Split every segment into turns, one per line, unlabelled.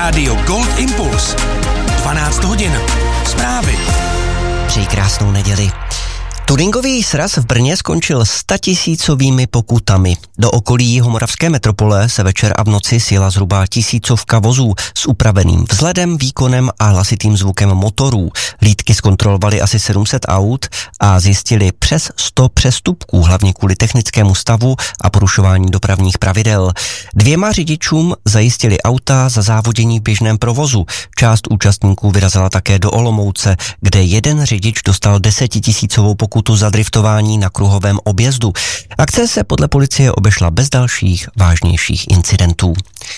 Rádio Gold Impuls. 12 hodin. Zprávy.
Přeji krásnou neděli. Turingový sraz v Brně skončil 100 000 pokutami. Do okolí jihomoravské metropole se večer a v noci sjela zhruba 1000 vozů s upraveným vzhledem, výkonem a hlasitým zvukem motorů. Hlídky zkontrolovali asi 700 aut a zjistili přes 100 přestupků, hlavně kvůli technickému stavu a porušování dopravních pravidel. 2 řidičům zajistili auta za závodění v běžném provozu. Část účastníků vyrazila také do Olomouce, kde jeden řidič dostal 10 000 pokutu za driftování na kruhovém objezdu. Akce se podle policie obešla bez dalších vážnějších incidentů.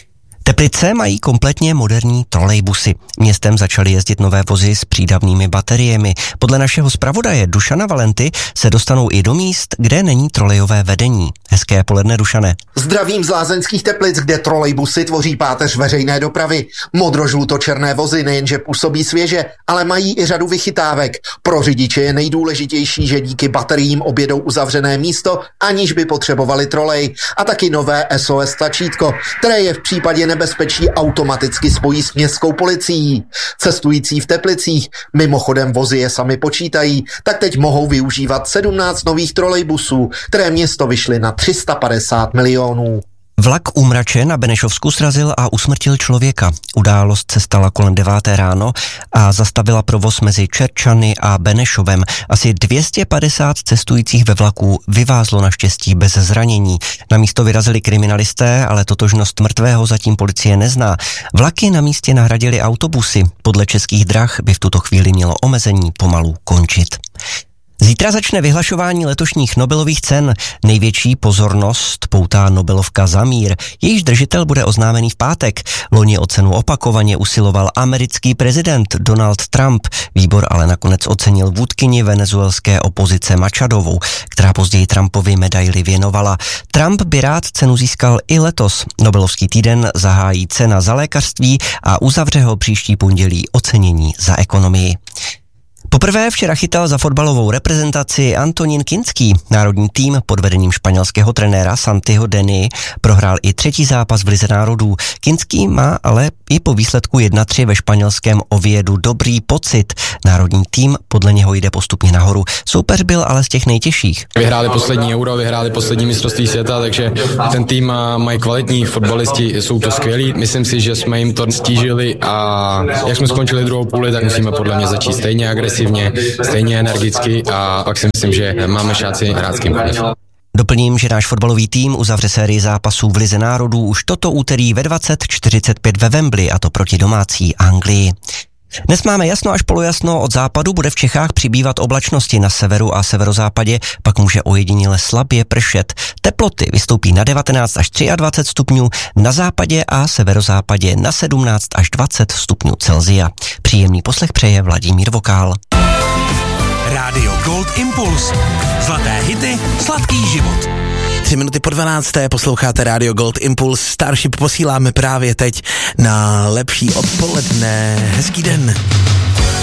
Teplice mají kompletně moderní trolejbusy. Městem začaly jezdit nové vozy s přídavnými bateriemi. Podle našeho zpravodaje Dušana Valenty se dostanou i do míst, kde není trolejové vedení. Hezké poledne, Dušane.
Zdravím z Lázeňských Teplic, kde trolejbusy tvoří páteř veřejné dopravy. Modro-žluto-černé vozy nejenže působí svěže, ale mají i řadu vychytávek. Pro řidiče je nejdůležitější, že díky bateriím objedou uzavřené místo, aniž by potřebovali trolej. A taky nové SOS tlačítko, které je v případě nebezpečí automaticky spojí s městskou policií. Cestující v Teplicích, mimochodem vozy je sami počítají, tak teď mohou využívat 17 nových trolejbusů, které město vyšly na 350 milionů.
Vlak u Mrače na Benešovsku srazil a usmrtil člověka. Událost se stala kolem 9 ráno a zastavila provoz mezi Čerčany a Benešovem. Asi 250 cestujících ve vlaku vyvázlo naštěstí bez zranění. Na místo vyrazili kriminalisté, ale totožnost mrtvého zatím policie nezná. Vlaky na místě nahradily autobusy. Podle Českých drah by v tuto chvíli mělo omezení pomalu končit. Zítra začne vyhlašování letošních Nobelových cen. Největší pozornost poutá Nobelovka za mír. Jejíž držitel bude oznámený v pátek. Loni o cenu opakovaně usiloval americký prezident Donald Trump. Výbor ale nakonec ocenil vůdkyni venezuelské opozice Machadovou, která později Trumpovi medaili věnovala. Trump by rád cenu získal i letos. Nobelovský týden zahájí cena za lékařství a uzavře ho příští pondělí ocenění za ekonomii. Poprvé včera chytal za fotbalovou reprezentaci Antonín Kinský. Národní tým pod vedením španělského trenéra Santiho Deny prohrál i 3. zápas v Lize národů. Kinský má ale i po výsledku 1-3 ve španělském Oviedu dobrý pocit. Národní tým podle něho jde postupně nahoru. Soupeř byl ale z těch nejtěžších.
Vyhráli poslední Euro, vyhráli poslední mistrovství světa, takže ten tým mají kvalitní fotbalisti, jsou to skvělí. Myslím si, že jsme jim to stížili a jak jsme skončili druhou půli, tak musíme podle mě začít stejně agresivně, stejně energicky a pak si myslím, že máme šanci hrát s kýmkoliv.
Doplním, že náš fotbalový tým uzavře sérii zápasů v Lize národů už toto úterý ve 20:45 ve Wembley, a to proti domácí Anglii. Dnes máme jasno až polojasno, od západu bude v Čechách přibývat oblačnosti, na severu a severozápadě pak může ojediněle slabě pršet. Teploty vystoupí na 19 až 23 stupňů, na západě a severozápadě na 17 až 20 stupňů Celsia. Příjemný poslech přeje Vladimír Vokál.
Rádio Gold Impuls. Zlaté hity, sladký život.
3 minuty po 12. posloucháte Radio Gold Impuls. Starship posíláme právě teď na lepší odpoledne. Hezký den.